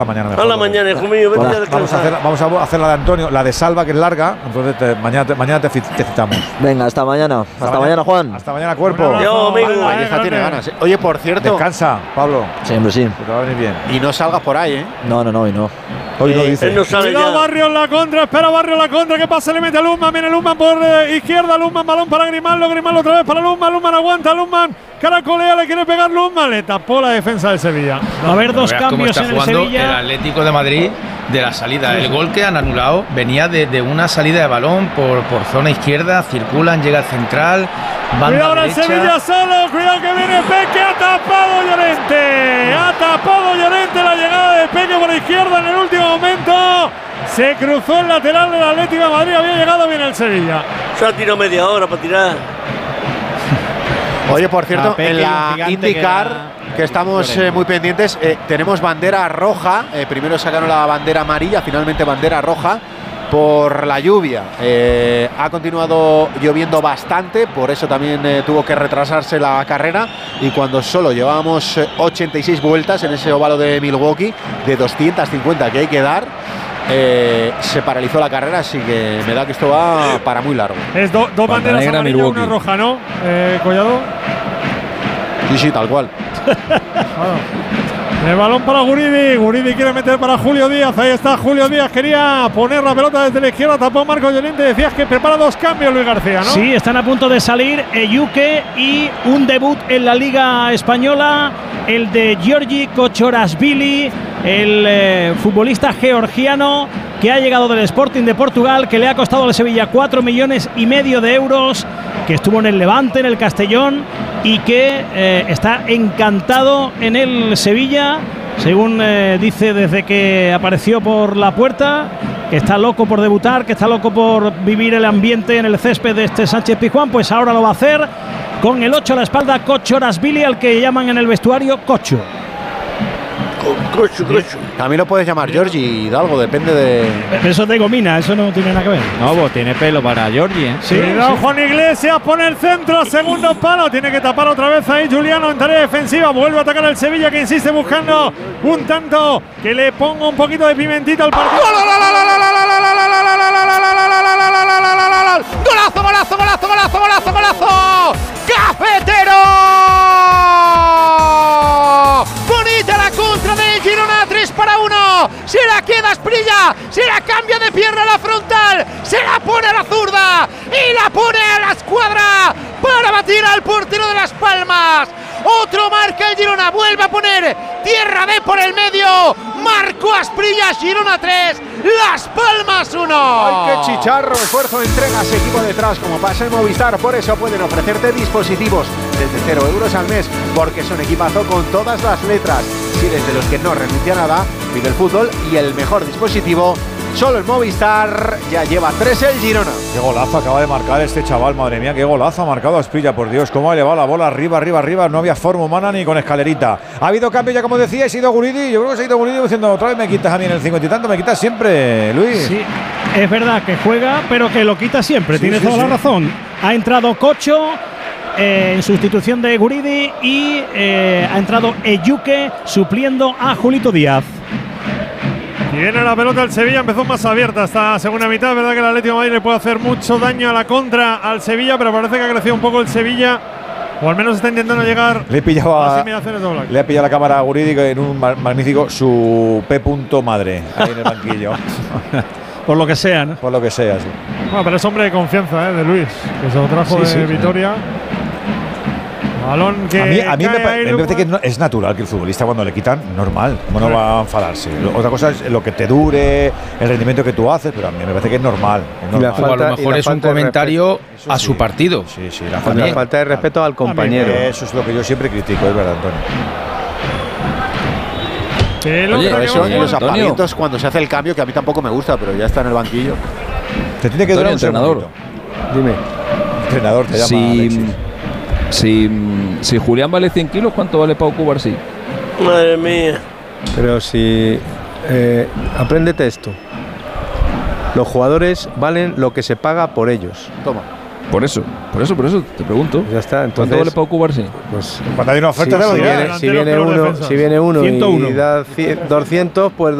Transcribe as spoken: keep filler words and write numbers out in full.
Mañana mejor. A la mañana, hijo mío, vete a vamos, a hacer, vamos a hacer la de Antonio, la de Salva, que es larga. Entonces te, mañana, te, mañana te, te citamos. Venga, hasta mañana. Hasta, hasta mañana, mañana, Juan. Hasta mañana, cuerpo. Yo, amigo. Valleja tiene ganas. ¿eh? Oye, por cierto. Descansa, Pablo. Siempre sí. Que te va a venir bien. Y no salgas por ahí, ¿eh? No, no, no, y no. Hoy no dice. Él no sale Cuidado, ya. Barrio en la contra, espera Barrio en la contra, que pasa, le mete a Luzman, viene Luzman por eh, izquierda, Luzman, balón para Grimaldo, Grimaldo otra vez para Luzman, Luzman aguanta, Luzman, caracolea, le quiere pegar Luzman, le tapó la defensa del Sevilla. Va a haber dos cambios en el Sevilla. El Atlético de Madrid de la salida, el gol que han anulado venía de, de una salida de balón por, por zona izquierda, circulan, llega al central, cuidado ahora el Sevilla solo, cuidado que viene Peque, ha tapado Llorente, ha tapado Llorente la llegada de Peque por izquierda en el último momento, se cruzó el lateral del Atlético de Madrid, había llegado bien el Sevilla. Se ha tirado media hora para tirar. Oye, por cierto, en la IndyCar, que, que estamos eh, muy pendientes, eh, tenemos bandera roja. Eh, primero sacaron la bandera amarilla, finalmente bandera roja por la lluvia. Eh, ha continuado lloviendo bastante, por eso también eh, tuvo que retrasarse la carrera. Y cuando solo llevábamos eh, ochenta y seis vueltas en ese óvalo de Milwaukee, de doscientas cincuenta que hay que dar, Eh, se paralizó la carrera, así que me da que esto va para muy largo. Es do, dos banderas amarillas, una roja, ¿no? Eh, Collado. Sí, sí, tal cual. El balón para Guridi, Guridi quiere meter para Julio Díaz, ahí está Julio Díaz, quería poner la pelota desde la izquierda, tapó Marco Llorente, decías que prepara dos cambios Luis García, ¿no? Sí, están a punto de salir Eyuke y un debut en la Liga Española, el de Giorgi Kochorashvili, el eh, futbolista georgiano que ha llegado del Sporting de Portugal, que le ha costado al Sevilla cuatro millones y medio de euros, que estuvo en el Levante, en el Castellón, y que eh, está encantado en el Sevilla, según eh, dice desde que apareció por la puerta, que está loco por debutar, que está loco por vivir el ambiente en el césped de este Sánchez Pizjuán. Pues ahora lo va a hacer con el ocho a la espalda, Kochorashvili, al que llaman en el vestuario Cocho. Cocho, cocho. También lo puedes llamar Giorgi Hidalgo, depende de. Eso es de gomina, eso no tiene nada que ver. No, pues tiene pelo para Giorgi, ¿eh? Sí, cuidado, sí. Juan Iglesias pone el centro, segundo palo, tiene que tapar otra vez ahí Juliano en tarea defensiva, vuelve a atacar el Sevilla, que insiste buscando un tanto que le ponga un poquito de pimentita al partido. ¡Golazo, golazo, golazo, golazo, golazo, golazo! ¡Cafetero! ¡Bonita la contra del Girona! tres para uno. Se la queda Asprilla, se la cambia de pierna a la frontal, se la pone a la zurda y la pone a la escuadra para batir al portero de Las Palmas. Otro marca el Girona, vuelve a poner Tierra D por el medio. Marco Asprilla, Girona tres, Las Palmas uno. ¡Ay, qué chicharro! Esfuerzo, entregas, equipo detrás, como pasa en Movistar. Por eso pueden ofrecerte dispositivos desde cero euros al mes, porque son equipazo con todas las letras. Si eres de los que no renuncia a nada, pide el fútbol y el mejor dispositivo. Solo el Movistar, ya lleva tres el Girona. Qué golazo acaba de marcar este chaval, madre mía, qué golazo ha marcado Asprilla, por Dios, cómo ha elevado la bola arriba, arriba, arriba, no había forma humana ni con escalerita. Ha habido cambio ya, como decía, ha ido Guridi, yo creo que se ha ido Guridi diciendo, otra vez me quitas a mí en el cincuenta y tanto, me quitas siempre, Luis. Sí, es verdad que juega, pero que lo quita siempre, sí, tienes sí, toda sí. la razón. Ha entrado Cocho eh, en sustitución de Guridi y eh, ha entrado Eyuke supliendo a Julito Díaz. Y viene la pelota del Sevilla, empezó más abierta esta segunda mitad. Es verdad que el Atlético de Madrid le puede hacer mucho daño a la contra al Sevilla, pero parece que ha crecido un poco el Sevilla, o al menos está intentando llegar le he pillado a, a Le ha pillado la cámara a Guridi en un magnífico su P. madre, ahí en el banquillo. Por lo que sea, ¿no? Por lo que sea, sí. Bueno, pero es hombre de confianza, ¿eh? De Luis, que se lo trajo sí, de sí, Vitoria. Sí. Balón que a mí, a mí me, pa me parece que no, es natural que el futbolista cuando le quitan, normal, no, no va a enfadarse. Otra cosa es lo que te dure, el rendimiento que tú haces, pero a mí me parece que es normal. Es normal. Falta, o a lo mejor es un comentario a su sí, partido. Sí, sí, la falta, la falta de respeto al compañero. Eso es lo que yo siempre critico, es verdad, Antonio. Oye, por eso, y los apalientos cuando se hace el cambio, que a mí tampoco me gusta, pero ya está en el banquillo. Te tiene que durar un entrenador. Dime. Entrenador te llama sí. Alexis. Si, si Julián vale cien kilos, ¿cuánto vale Pau Cubarsí? Madre mía. Pero si... Eh, apréndete esto. Los jugadores valen lo que se paga por ellos. Toma. Por eso, por eso, por eso te pregunto. Ya está, ¿Cuánto entonces. vale Pau Cubarsí? Pues, Cuando hay una oferta si, de si los viene, si viene uno, si viene uno ciento uno. y da doscientos, pues